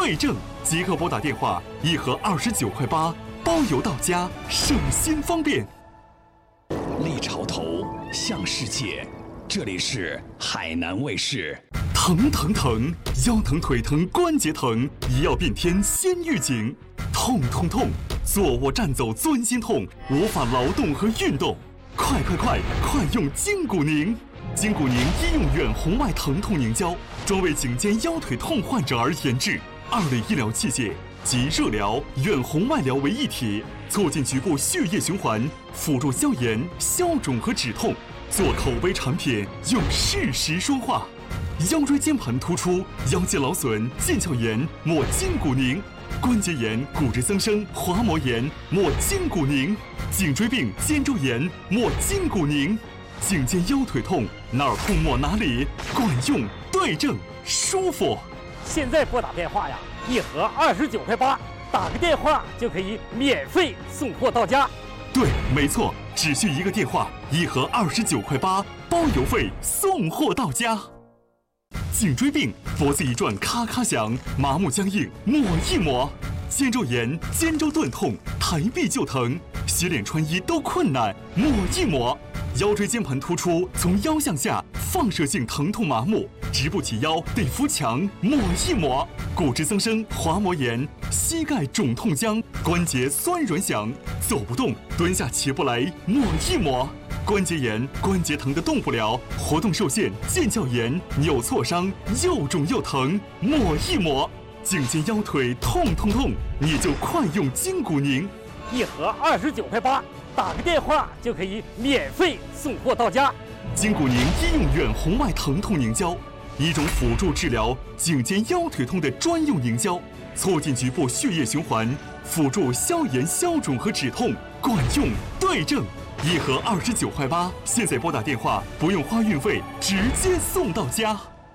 对症，即刻拨打电话，1盒29.8块，包邮到家，省心方便。 立潮头向世界，这里是海南卫视。 疼疼疼，腰疼腿疼关节疼，医药变天先预警。痛痛痛，坐卧站走钻心痛，无法劳动和运动。快用筋骨宁！筋骨宁医用远红外疼痛凝胶，专为颈肩腰腿痛患者而研制，2类医疗器械集热疗、远红外疗为一体，促进局部血液循环，辅助消炎、消肿和止痛。做口碑产品，用事实说话。腰椎间盘突出、腰肌劳损、腱鞘炎，抹筋骨宁；关节炎、骨质增生、滑膜炎，抹筋骨宁；颈椎病、肩周炎，抹筋骨宁；颈肩腰腿痛，哪儿痛抹哪里，管用、对症、舒服。 现在拨打电话呀，1盒29.8块，打个电话就可以免费送货到家。 对，没错，只需一个电话，1盒29.8块，包邮费，送货到家。颈椎病，脖子一转咔咔响，麻木僵硬，抹一抹；肩周炎、肩周钝痛，抬臂就疼，洗脸穿衣都困难，抹一抹；腰椎间盘突出，从腰向下放射性疼痛麻木，直不起腰得扶墙，抹一抹；骨质增生、滑膜炎，膝盖肿痛僵，关节酸软响，走不动，蹲下起不来，抹一抹；关节炎、关节疼的动不了，活动受限，腱鞘炎、扭挫伤，又肿又疼，抹一抹；颈肩腰腿痛痛痛，你就快用筋骨宁 ，1盒29.8块，打个电话就可以免费送货到家。 筋骨宁医用远红外疼痛凝胶，一种辅助治疗颈肩腰腿痛的专用凝胶，促进局部血液循环，辅助消炎、消肿和止痛，管用、对症。1盒29.8块，现在拨打电话不用花运费，直接送到家。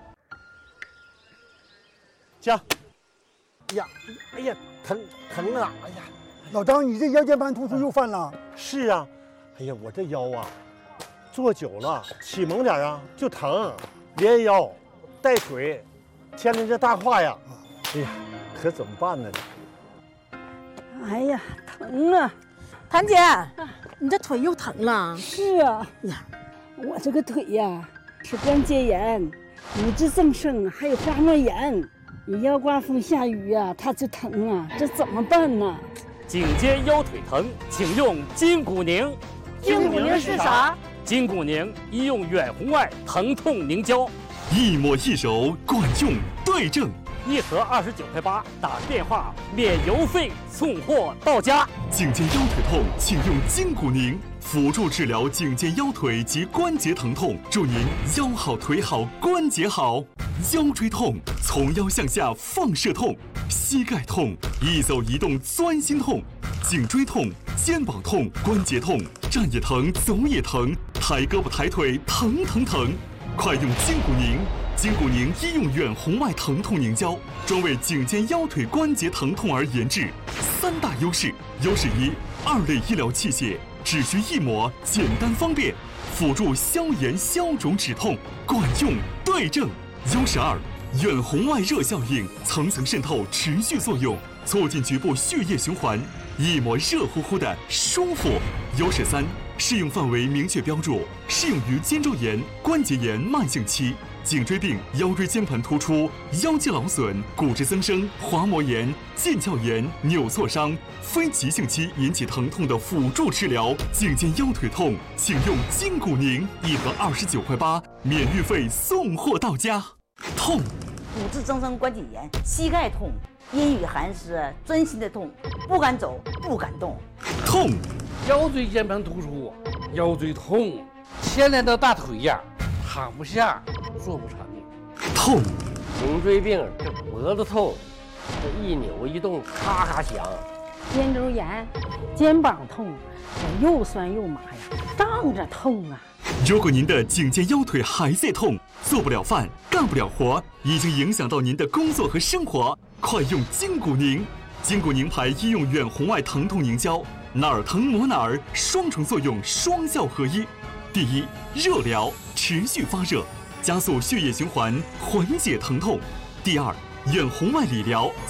家，哎呀，疼啊！哎呀， 老张，你这腰间盘突出又犯了？ 是啊，哎呀，我这腰啊，坐久了起猛点啊就疼，连腰带腿，牵连这大胯呀，哎呀，可怎么办呢？ 哎呀，疼啊！ 谭姐，你这腿又疼了？ 是啊， 呀， 我这个腿呀是关节炎、骨质增生，还有滑膜炎。你要刮风下雨呀，它就疼啊，这怎么办呢？ 颈肩腰腿疼，请用筋骨宁。 筋骨宁是啥？ 筋骨宁医用远红外疼痛凝胶， 一抹一揉，管用、对症。 1盒29.8块，打个电话免邮费送货到家。 颈肩腰腿痛，请用筋骨宁，辅助治疗颈肩腰腿及关节疼痛，祝您腰好腿好关节好。腰椎痛，从腰向下放射痛；膝盖痛，一走一动钻心痛；颈椎痛、肩膀痛、关节痛，站也疼，走也疼，抬胳膊抬腿疼疼疼。快用筋骨宁！筋骨宁医用远红外疼痛凝胶，专为颈肩腰腿关节疼痛而研制，3大优势：优势1， 2类医疗器械，只需一抹，简单方便，辅助消炎、消肿、止痛，管用、对症；优势2，远红外热效应，层层渗透，持续作用，促进局部血液循环，一抹热乎乎的舒服。优势3，适用范围明确标注，适用于肩周炎、关节炎慢性期、颈椎病、腰椎间盘突出、腰肌劳损、骨质增生、滑膜炎、腱鞘炎、扭挫伤、非急性期引起疼痛的辅助治疗。颈肩腰腿痛，请用筋骨宁，1盒29.8块，免运费送货到家。痛， 骨质增生关节炎，膝盖痛，阴雨寒湿，钻心的痛，不敢走，不敢动。 痛， 腰椎间盘突出，腰椎痛，牵连到大腿呀，躺不下，坐不长。 痛， 颈椎病，这脖子痛，这一扭一动咔咔响。 肩周炎、肩膀痛，我又酸又麻呀，胀着痛啊。 如果您的颈肩腰腿还在痛，做不了饭，干不了活，已经影响到您的工作和生活，快用筋骨宁！筋骨宁牌医用远红外疼痛凝胶，哪儿疼抹哪儿，双重作用，双效合一。第一，热疗，持续发热，加速血液循环，缓解疼痛；第二，远红外理疗，